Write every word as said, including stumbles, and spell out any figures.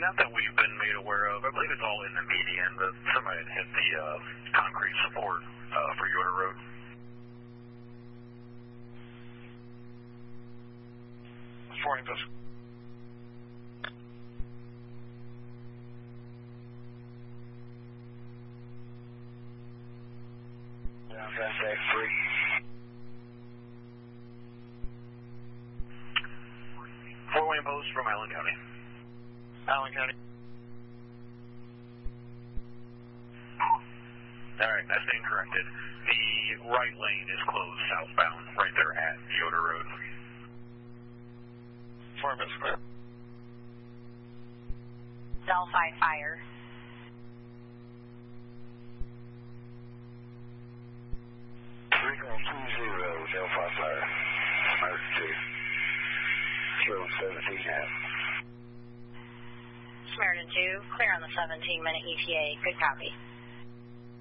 not that we've been made aware of. I believe it's all in the median, but somebody had hit the uh, concrete support uh, for Yoder Road. Four info. Contact three. Four-way post from Allen County. Allen County. All right, that's being corrected. The right lane is closed southbound, right there at Yoder Road. Four info square. Delphi Fire. three two zero, Delphi Fire. Emergency. Show seventeen half. Samaritan two, clear on the seventeen minute E T A. Good copy.